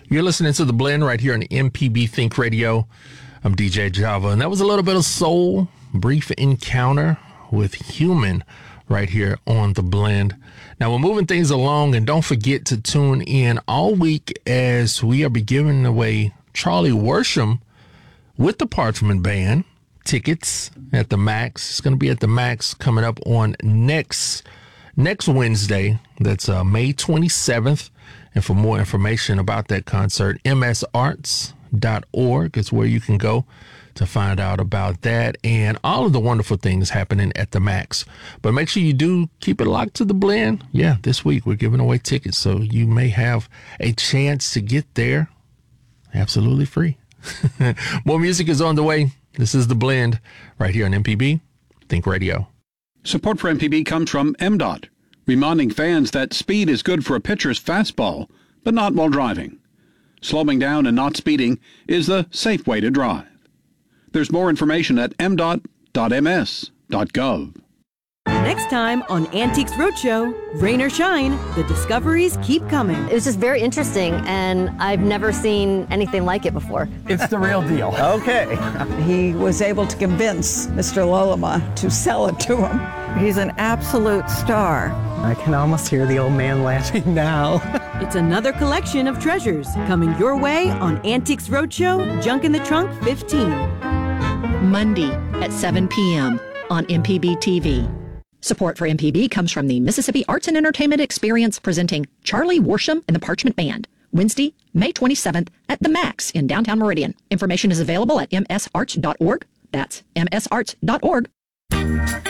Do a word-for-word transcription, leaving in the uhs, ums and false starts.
You're listening to The Blend right here on M P B Think Radio. I'm D J Java, and that was a little bit of soul, brief encounter with Human right here on The Blend. Now, we're moving things along, and don't forget to tune in all week as we are be giving away Charlie Worsham with the Parchment Band tickets at the Max. It's going to be at the Max coming up on next next Wednesday. That's uh, May twenty-seventh. And for more information about that concert, m s arts dot org is where you can go to find out about that and all of the wonderful things happening at the Max. But make sure you do keep it locked to The Blend. Yeah, this week we're giving away tickets, so you may have a chance to get there absolutely free. More music is on the way. This is The Blend right here on M P B Think Radio. Support for M P B comes from M DOT, reminding fans that speed is good for a pitcher's fastball, but not while driving. Slowing down and not speeding is the safe way to drive. There's more information at m dot dot m s dot gov. Next time on Antiques Roadshow, rain or shine, the discoveries keep coming. It was just very interesting, and I've never seen anything like it before. It's the real deal. Okay. He was able to convince Mister Lolema to sell it to him. He's an absolute star. I can almost hear the old man laughing now. It's another collection of treasures coming your way on Antiques Roadshow, Junk in the Trunk fifteen. Monday at seven p.m. on M P B T V. Support for M P B comes from the Mississippi Arts and Entertainment Experience presenting Charlie Worsham and the Parchment Band, Wednesday, May twenty-seventh at the Max in downtown Meridian. Information is available at m s arts dot org. That's m s arts dot org.